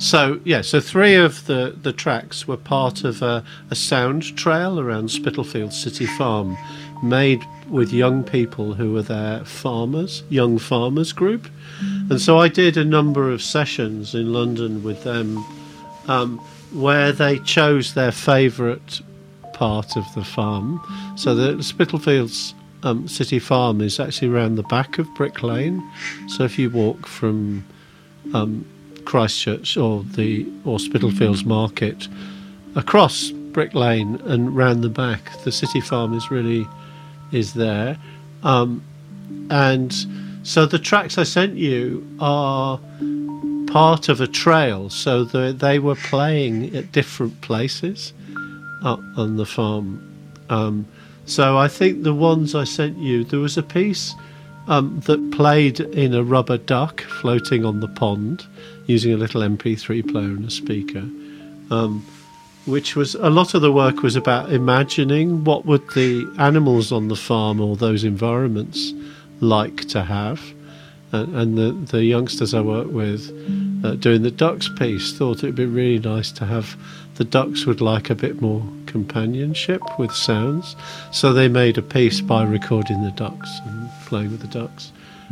So three of the tracks were part of a sound trail around Spitalfield City Farm, made with young people who were there, young farmers group. And so I did a number of sessions in London with them, where they chose their favourite part of the farm. So the Spitalfields City Farm is actually around the back of Brick Lane. So if you walk from Christchurch or Spitalfields Market across Brick Lane and round the back, the City Farm is there. And so the tracks I sent you are part of a trail, so they were playing at different places on the farm. So I think the ones I sent you, there was a piece that played in a rubber duck floating on the pond using a little MP3 player and a speaker, which was, a lot of the work was about imagining what would the animals on the farm or those environments like to have. And the youngsters I work with doing the ducks piece thought it would be really nice to have the ducks would like a bit more companionship with sounds. So they made a piece by recording the ducks and playing with the ducks.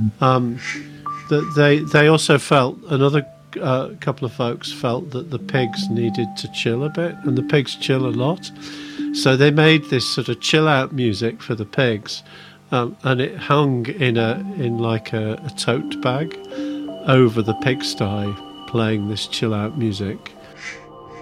They also felt, another couple of folks felt that the pigs needed to chill a bit, and the pigs chill a lot. So they made this sort of chill out music for the pigs. And it hung in like a tote bag over the pigsty, playing this chill out music.